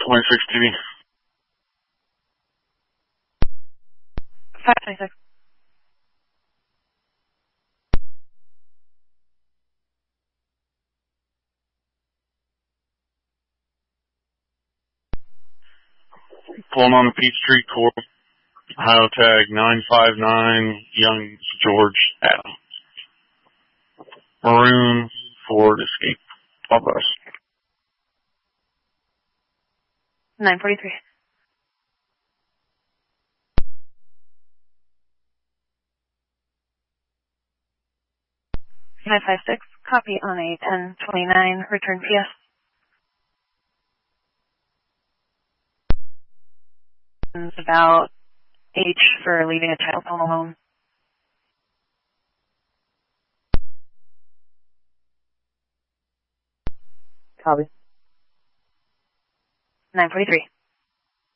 26 TV. 526. Pulling on the Peachtree Court. Ohio tag 959, Young George Adam. Maroon Ford Escape. All of us. 943. 956. Copy on a 1029. Return PS. It's about H for leaving a child home alone. Copy. 943.